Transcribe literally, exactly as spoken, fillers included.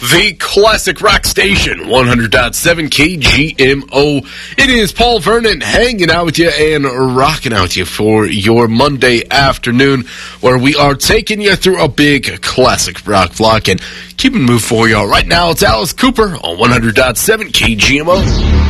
The classic rock station, one hundred point seven K G M O. It is Paul Vernon hanging out with you and rocking out with you for your Monday afternoon, where we are taking you through a big classic rock block and keeping it moving for you. Right now, it's Alice Cooper on one hundred point seven K G M O.